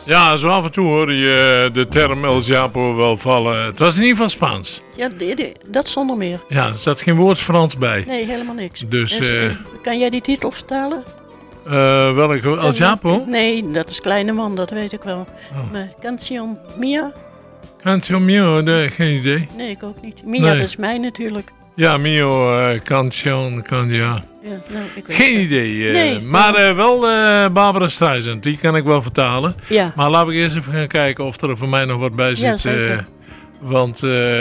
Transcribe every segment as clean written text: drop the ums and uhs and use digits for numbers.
Ja, zo af en toe hoor je de term El Chapo wel vallen. Het was in ieder geval Spaans. Ja, dat zonder meer. Ja, er zat geen woord Frans bij. Nee, helemaal niks. Dus, kan jij die titel vertalen? Welke? El Chapo? Nee, dat is Kleine Man, dat weet ik wel. Maar Canción Mia? Canción Mio, geen idee. Nee, ik ook niet. Mia, dat is mij natuurlijk. Ja, Mio, Canción, ja. Ja, nou, ik weet Geen idee. Nee, maar wel Barbara Streisand, die kan ik wel vertalen. Ja. Maar laten we eerst even gaan kijken of er voor mij nog wat bij zit. Ja, zeker. Want,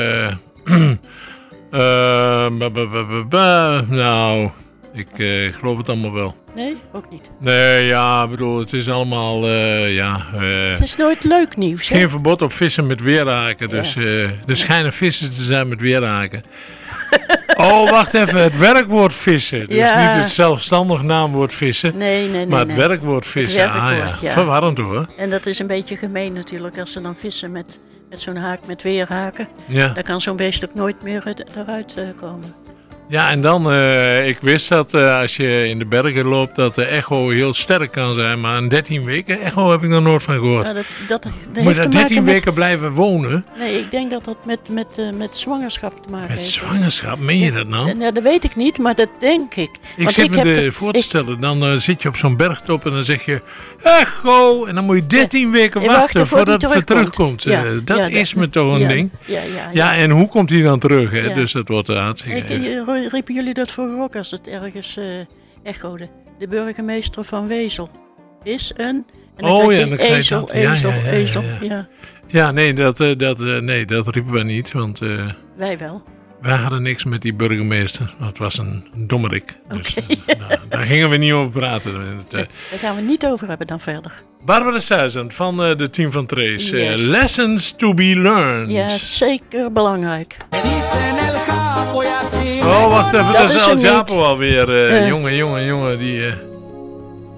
nou, ik geloof het allemaal wel. Nee, ook niet. Nee, ja, bedoel, het is allemaal, het is nooit leuk nieuws, hè? Geen verbod op vissen met weerhaken, dus er schijnen vissen te zijn met weerhaken. Oh, wacht even, het werkwoord vissen. Dus Ja. niet het zelfstandig naamwoord vissen, Nee. maar het werkwoord vissen. Het werkwoord, ja. Verwarrend hoor. En dat is een beetje gemeen natuurlijk, als ze dan vissen met zo'n haak met weerhaken. Ja. Dan kan zo'n beest ook nooit meer eruit komen. Ja, en dan, ik wist dat als je in de bergen loopt, dat de echo heel sterk kan zijn. Maar in 13 weken echo heb ik nog nooit van gehoord. Ja, dat Moet heeft je te 13 maken weken blijven wonen? Nee, ik denk dat dat met zwangerschap te maken Met heeft. zwangerschap, meen je dat nou? Ja, dat weet ik niet, maar dat denk ik. Ik Want zit heb me voor te stellen, dan zit je op zo'n bergtop en dan zeg je echo. En dan moet je 13 weken wachten voordat het weer terugkomt. Dat is me toch een ding. Ja, en hoe komt hij dan terug? Hè? Ja. Dus dat wordt hartstikke... Riepen jullie dat vroeger ook als het ergens echode? De burgemeester van Wezel is een... En dan krijg je dan krijg je ezel. dat. Ja. Ja, nee, dat riepen we niet, want Wij wel. wij hadden niks met die burgemeester. Het was een dommerik. Dus daar gingen we niet over praten. Daar gaan we niet over hebben dan verder. Barbara Streisand van de team van Trace. Yes. Lessons to be learned. Ja, zeker belangrijk. Oh, wacht even, dat is El een Chapo niet. alweer. Jongen, die...